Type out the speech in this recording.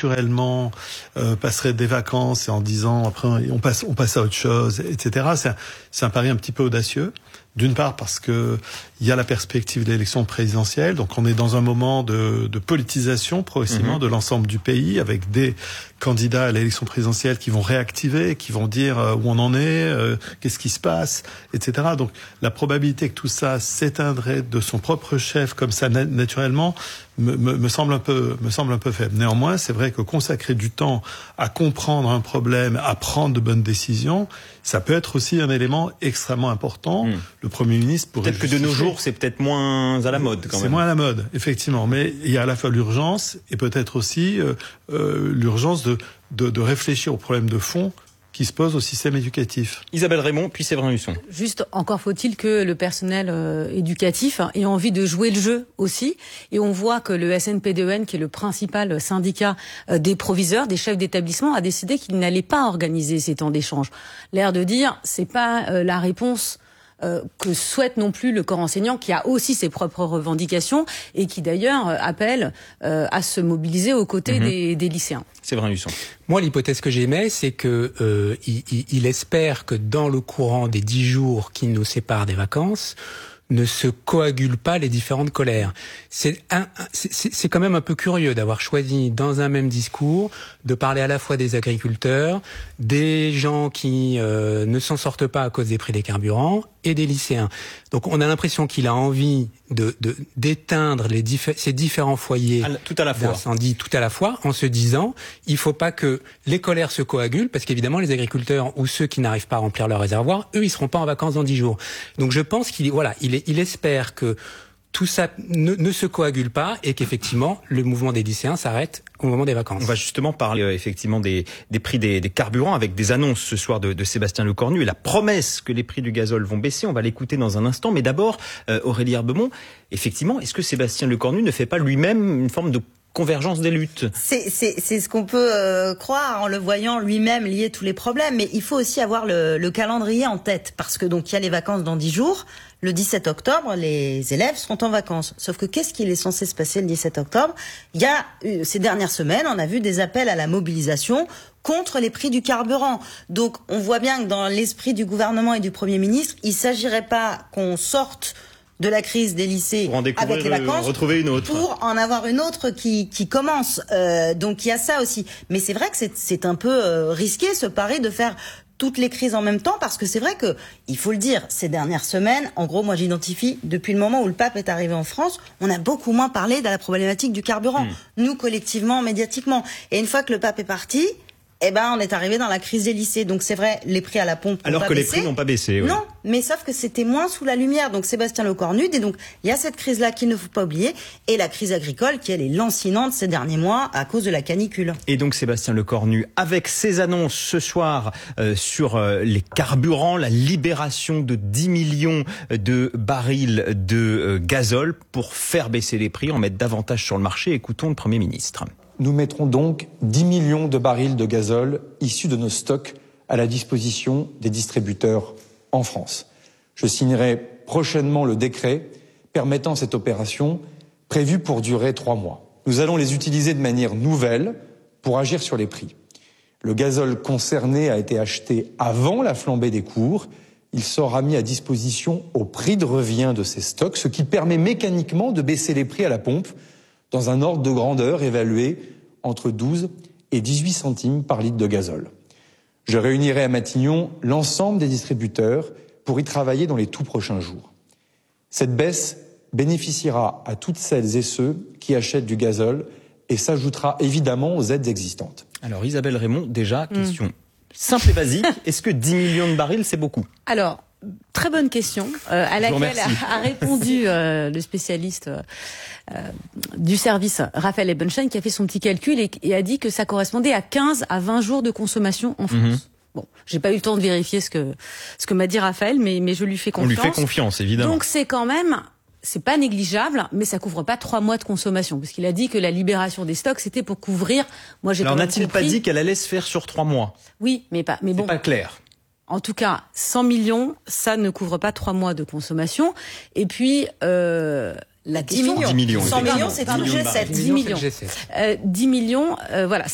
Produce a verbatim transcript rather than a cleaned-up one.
naturellement euh, passerait des vacances et en disant après on passe on passe à autre chose, et cetera. C'est un, c'est un pari un petit peu audacieux. D'une part parce que il y a la perspective de l'élection présidentielle, donc on est dans un moment de, de politisation progressivement mmh. de l'ensemble du pays, avec des candidats à l'élection présidentielle qui vont réactiver, qui vont dire où on en est, euh, qu'est-ce qui se passe, et cetera. Donc la probabilité que tout ça s'éteindrait de son propre chef comme ça na- naturellement me, me, me semble un peu me semble un peu faible. Néanmoins, c'est vrai que consacrer du temps à comprendre un problème, à prendre de bonnes décisions, ça peut être aussi un élément extrêmement important. Mmh. Le Premier ministre pourrait peut-être que de nos jours, c'est peut-être moins à la mode quand même. C'est moins à la mode, effectivement. Mais il y a à la fois l'urgence et peut-être aussi euh, euh, l'urgence de, de, de réfléchir aux problèmes de fond qui se posent au système éducatif. Isabelle Raymond, puis Séverin Husson. Juste, encore faut-il que le personnel euh, éducatif ait envie de jouer le jeu aussi. Et on voit que le S N P D E N, qui est le principal syndicat euh, des proviseurs, des chefs d'établissement, a décidé qu'il n'allait pas organiser ces temps d'échange. L'air de dire, c'est pas euh, la réponse Euh, que souhaite non plus le corps enseignant, qui a aussi ses propres revendications et qui d'ailleurs euh, appelle euh, à se mobiliser aux côtés mmh. des, des lycéens. C'est vrai, Husson. Moi, l'hypothèse que j'émets, c'est que euh, il, il, il espère que dans le courant des dix jours qui nous séparent des vacances, ne se coagulent pas les différentes colères. C'est, un, c'est, c'est quand même un peu curieux d'avoir choisi dans un même discours de parler à la fois des agriculteurs, des gens qui euh, ne s'en sortent pas à cause des prix des carburants et des lycéens. Donc on a l'impression qu'il a envie de, de d'éteindre les diff- ces différents foyers à la, tout à la fois. d'incendie tout à la fois, en se disant il faut pas que les colères se coagulent, parce qu'évidemment les agriculteurs ou ceux qui n'arrivent pas à remplir leur réservoir, eux ils seront pas en vacances dans dix jours. Donc je pense qu'il voilà, il est, il espère que tout ça ne, ne se coagule pas et qu'effectivement le mouvement des lycéens s'arrête au moment des vacances. On va justement parler euh, effectivement des, des prix des, des carburants, avec des annonces ce soir de, de Sébastien Lecornu et la promesse que les prix du gazole vont baisser. On va l'écouter dans un instant, mais d'abord euh, Aurélie Herbemont, effectivement, est-ce que Sébastien Lecornu ne fait pas lui-même une forme de convergence des luttes? C'est, c'est, c'est ce qu'on peut euh, croire en le voyant lui-même lier tous les problèmes, mais il faut aussi avoir le, le calendrier en tête, parce que donc il y a les vacances dans dix jours. Le dix-sept octobre, les élèves seront en vacances. Sauf que qu'est-ce qu'il est censé se passer le dix-sept octobre? Il y a, euh, ces dernières semaines, on a vu des appels à la mobilisation contre les prix du carburant. Donc, on voit bien que dans l'esprit du gouvernement et du Premier ministre, il s'agirait pas qu'on sorte de la crise des lycées avec les vacances, retrouver une autre. pour en avoir une autre qui, qui commence. Euh, donc, il y a ça aussi. Mais c'est vrai que c'est, c'est un peu euh, risqué, ce pari de faire toutes les crises en même temps, parce que c'est vrai que, il faut le dire, ces dernières semaines, en gros, moi j'identifie, depuis le moment où le pape est arrivé en France, on a beaucoup moins parlé de la problématique du carburant, mmh. nous collectivement, médiatiquement. Et une fois que le pape est parti, eh ben, on est arrivé dans la crise des lycées. Donc c'est vrai, les prix à la pompe n'ont Alors pas que baissé. les prix n'ont pas baissé. Ouais. Non, mais sauf que c'était moins sous la lumière. Donc Sébastien Lecornu, et donc il y a cette crise-là qu'il ne faut pas oublier, et la crise agricole qui elle est lancinante ces derniers mois à cause de la canicule. Et donc Sébastien Lecornu, avec ses annonces ce soir euh, sur euh, les carburants, la libération de dix millions de barils de euh, gazole pour faire baisser les prix, en mettre davantage sur le marché. Écoutons le Premier ministre. Nous mettrons donc dix millions de barils de gazole issus de nos stocks à la disposition des distributeurs en France. Je signerai prochainement le décret permettant cette opération, prévue pour durer trois mois. Nous allons les utiliser de manière nouvelle pour agir sur les prix. Le gazole concerné a été acheté avant la flambée des cours. Il sera mis à disposition au prix de revient de ces stocks, ce qui permet mécaniquement de baisser les prix à la pompe dans un ordre de grandeur évalué entre douze et dix-huit centimes par litre de gazole. Je réunirai à Matignon l'ensemble des distributeurs pour y travailler dans les tout prochains jours. Cette baisse bénéficiera à toutes celles et ceux qui achètent du gazole et s'ajoutera évidemment aux aides existantes. Alors Isabelle Raymond, déjà, question mmh. simple et basique, est-ce que dix millions de barils, c'est beaucoup? Alors, très bonne question, euh, à laquelle a, a répondu euh, le spécialiste euh, du service, Raphaël Ebenstein, qui a fait son petit calcul et, et a dit que ça correspondait à quinze à vingt jours de consommation en France. Mmh. Bon, j'ai pas eu le temps de vérifier ce que ce que m'a dit Raphaël, mais mais je lui fais confiance. On lui fait confiance, évidemment. Donc c'est quand même, c'est pas négligeable, mais ça couvre pas trois mois de consommation, parce qu'il a dit que la libération des stocks c'était pour couvrir. Moi j'ai. Alors n'a-t-il pas dit qu'elle allait se faire sur trois mois? Oui, mais pas. Mais bon. C'est pas clair. En tout cas, cent millions, ça ne couvre pas trois mois de consommation. Et puis, euh, la dix millions. dix millions. cent millions, c'est un G sept. dix millions. Euh, dix millions, euh, voilà.